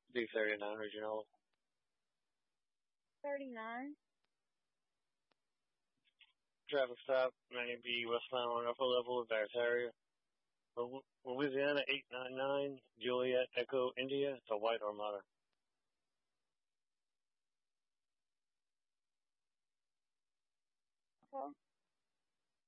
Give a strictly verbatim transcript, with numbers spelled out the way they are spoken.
D thirty-nine original. thirty-nine. Traffic stop, nine B westbound on upper level of Bass area. Louisiana eight nine nine, Juliet Echo India, to White Armada. Okay.